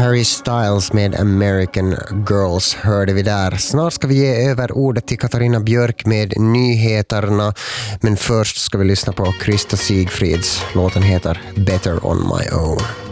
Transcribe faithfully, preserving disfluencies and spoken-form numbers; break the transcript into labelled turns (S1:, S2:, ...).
S1: Harry Styles med American Girls hörde vi där. Snart ska vi ge över ordet till Katarina Björk med nyheterna. Men först ska vi lyssna på Krista Sigfrids. Låten heter Better on My Own.